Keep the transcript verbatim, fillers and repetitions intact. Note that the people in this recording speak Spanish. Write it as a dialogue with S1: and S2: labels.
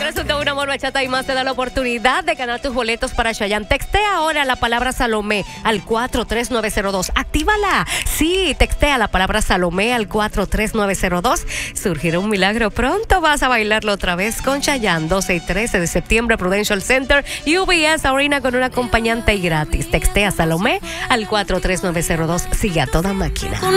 S1: Resulta un amor bachata y más te da la oportunidad de ganar tus boletos para Chayanne. Textea ahora la palabra Salomé al cuatro tres nueve cero dos. Actívala. Sí, textea la palabra Salomé al cuatro tres nueve cero dos. Surgirá un milagro. Pronto vas a bailarlo otra vez con Chayanne. doce y trece de septiembre, Prudential Center, U B S Arena con un acompañante gratis. Textea Salomé al cuatro tres nueve cero dos. Sigue a toda máquina.